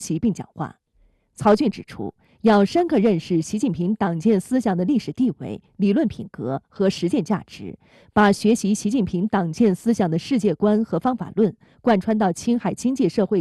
席并讲话。曹骏指出，要深刻认识习近平党建思想的历史地位、理论品格和实践价值，把学习习近平党建思想的世界观和方法论贯穿到青海经济社会